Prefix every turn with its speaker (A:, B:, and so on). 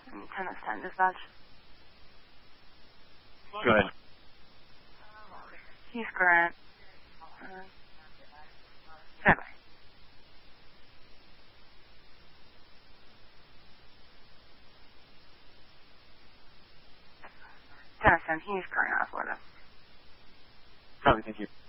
A: 1010 dispatch.
B: Go ahead.
A: Heath Grant. Stand by. 1010, Heath Grant, Florida.
B: Copy, thank you.